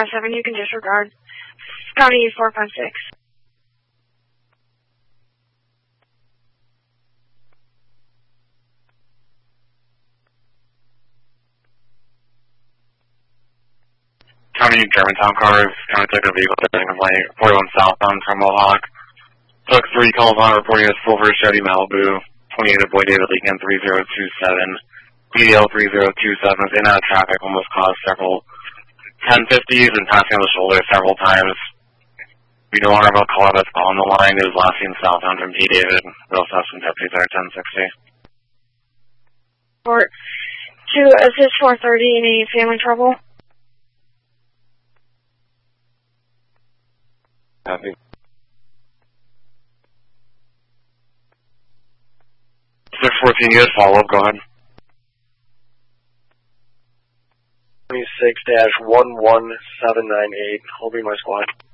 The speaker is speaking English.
457, you can disregard. County 456. County Germantown cars, County took a vehicle heading of light 41 southbound from Mohawk. Took 3 calls on reporting a silver Chevy Malibu, 28 of Boy David Leakin 3027. PDL 3027 was in and out of traffic, almost caused several 1050s and passing on the shoulder several times. We no longer have a caller that's on the line. It was last seen southbound from P. David. We also have some deputies there at 1060. Report to assist 430, any family trouble? Copy. 614, you had follow-up, go ahead. 26-11798, I'll be my squad.